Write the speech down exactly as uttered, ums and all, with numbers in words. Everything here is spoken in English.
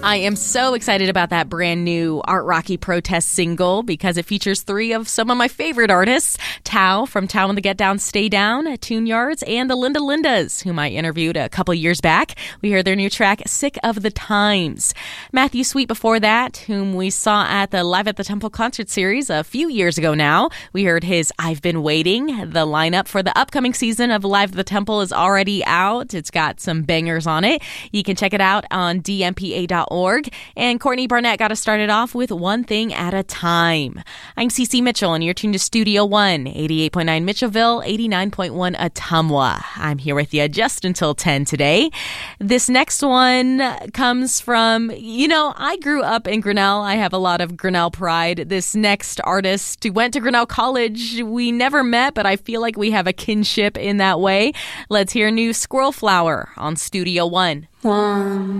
I am so excited about that brand new Art Rocky Protest single because it features three of some of my favorite artists, Tao from Tao and the Get Down, Stay Down, Tune Yards, and the Linda Lindas, whom I interviewed a couple years back. We heard their new track, Sick of the Times. Matthew Sweet before that, whom we saw at the Live at the Temple concert series a few years ago now. We heard his I've Been Waiting. The lineup for the upcoming season of Live at the Temple is already out. It's got some bangers on it. You can check it out on D M P A dot org. And Courtney Barnett got us started off with One Thing at a Time. I'm Cece Mitchell, and you're tuned to Studio One, eighty-eight point nine Mitchellville, eighty-nine point one Ottumwa. I'm here with you just until ten today. This next one comes from, you know, I grew up in Grinnell. I have a lot of Grinnell pride. This next artist went to Grinnell College. We never met, but I feel like we have a kinship in that way. Let's hear new Squirrel Flower on Studio One. One.